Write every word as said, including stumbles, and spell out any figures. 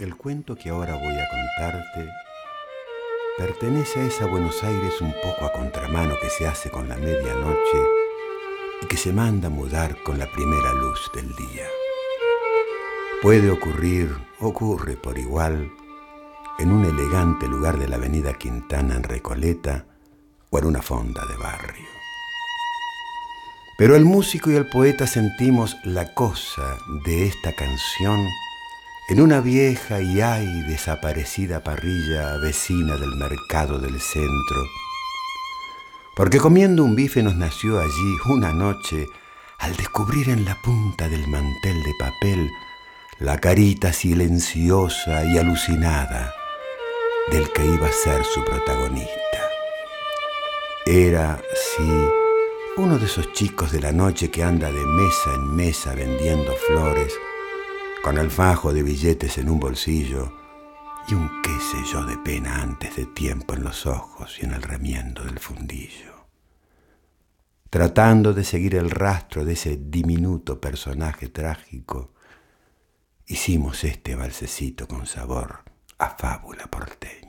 El cuento que ahora voy a contarte pertenece a esa Buenos Aires un poco a contramano que se hace con la medianoche y que se manda a mudar con la primera luz del día. Puede ocurrir, ocurre por igual, en un elegante lugar de la avenida Quintana en Recoleta o en una fonda de barrio. Pero el músico y el poeta sentimos la cosa de esta canción en una vieja y ay desaparecida parrilla vecina del mercado del centro, porque comiendo un bife nos nació allí una noche al descubrir en la punta del mantel de papel la carita silenciosa y alucinada del que iba a ser su protagonista. Era, sí, uno de esos chicos de la noche que anda de mesa en mesa vendiendo flores, con el fajo de billetes en un bolsillo y un qué sé yo de pena antes de tiempo en los ojos y en el remiendo del fundillo. Tratando de seguir el rastro de ese diminuto personaje trágico, hicimos este balsecito con sabor a fábula porteña.